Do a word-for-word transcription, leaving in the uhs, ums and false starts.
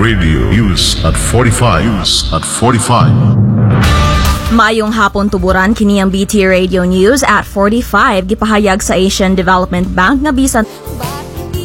Radio News at forty-five. News at forty-five. Mayong hapon tuburan kini ang B T Radio News at forty-five gipahayag sa Asian Development Bank nga bisan